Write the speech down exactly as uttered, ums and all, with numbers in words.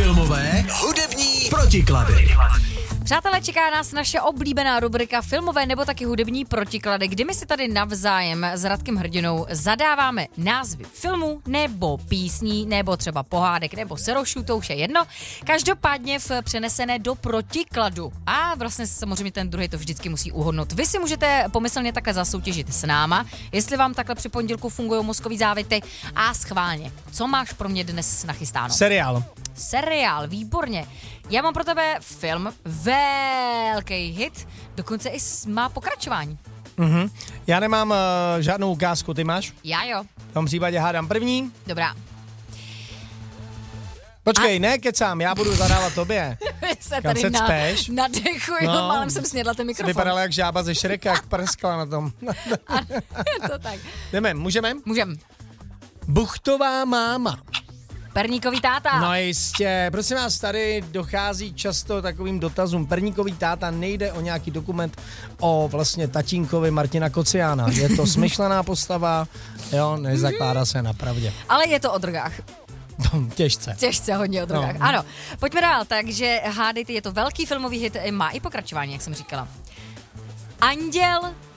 Filmové hudební protiklady. Přátelé, čeká nás naše oblíbená rubrika filmové nebo taky hudební protiklady, kdy my si tady navzájem s Radkem Hrdinou zadáváme názvy filmů nebo písní, nebo třeba pohádek, nebo serošů, to už je jedno. Každopádně v přenesené do protikladu. A vlastně samozřejmě ten druhý to vždycky musí uhodnout. Vy si můžete pomyslně takhle zasoutěžit s náma, jestli vám takhle při pondělku fungují mozkový závity a schválně. Co máš pro mě dnes nachystáno? Seriál. Seriál, výborně. Já mám pro tebe film, velký hit, dokonce i má pokračování. Mhm. Já nemám uh, žádnou ukázku, ty máš? Já jo. V tom případě hádám první. Dobrá. Počkej, A... ne, kecám, já budu zadávat tobě. se Kam tady se na, cpeš? nadechuju, no, málem jsem snědla ten mikrofon. Vypadala jak žába ze Šreka, jak prskla na tom. Ano, je to tak. Jdeme, můžeme? Můžem. Buchtová máma. Perníkový táta. No jistě, prosím vás, tady dochází často takovým dotazům. Perníkový táta, nejde o nějaký dokument o vlastně tatínkovi Martina Kociána. Je to smyšlená postava, jo, nezakládá se na pravdě. Ale je to o drogách. Těžce. Těžce, hodně o drogách. No. Ano, pojďme dál, takže hádejte, je to velký filmový hit, má i pokračování, jak jsem říkala. Anděl